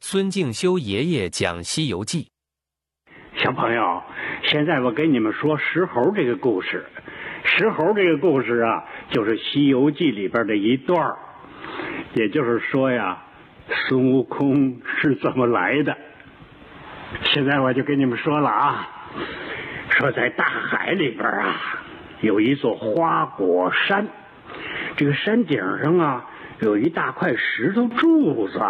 孙敬修爷爷讲《西游记》。 小朋友，现在我给你们说石猴这个故事。石猴这个故事啊，就是《西游记》里边的一段，也就是说呀，孙悟空是怎么来的。现在我就给你们说了啊，说在大海里边啊，有一座花果山，这个山顶上啊，有一大块石头柱子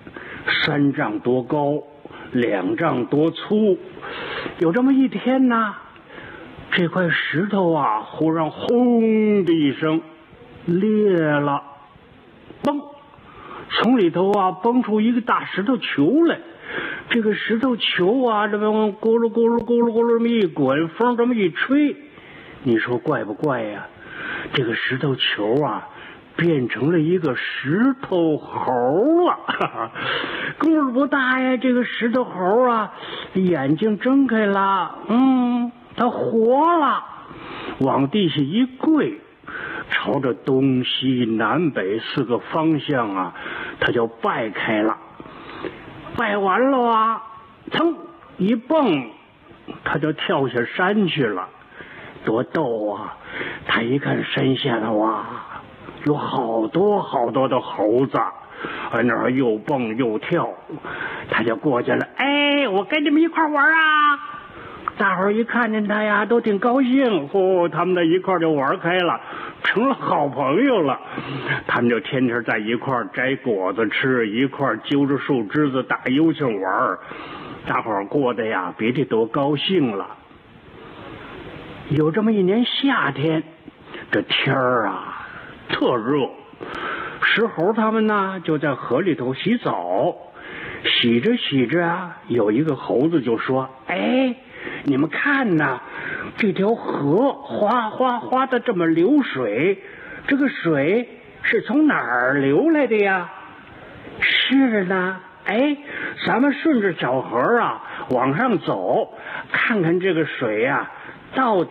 ，3丈多高，2丈多粗。有这么一天呢，这块石头啊，忽然轰的一声裂了，嘣，从里头啊蹦出一个大石头球来。这个石头球啊，这么咕噜咕噜咕噜咕噜这么一滚，风这么一吹，你说怪不怪呀？这个石头球啊，变成了一个石头猴了。功夫不大呀，这个石头猴啊，眼睛睁开了，它活了，往地下一跪，朝着东西南北4个方向啊，它就拜开了。拜完了啊，噌一蹦，他就跳下山去了，多逗啊！他一看山下头啊，有好多好多的猴子，那儿又蹦又跳，他就过去了。哎，我跟你们一块玩啊！大伙儿一看见他呀，都挺高兴，他们在一块就玩开了，成了好朋友了。他们就天天在一块摘果子吃，一块揪着树枝子打悠闲玩，大伙儿过得呀比这多高兴了。有这么一年夏天，这天儿啊特热，石猴他们呢就在河里头洗澡，洗着洗着啊，有一个猴子就说：“哎，你们看呐，这条河哗哗哗的这么流水，这个水是从哪儿流来的呀？”“是呢。哎，咱们顺着小河啊往上走，看看这个水啊到底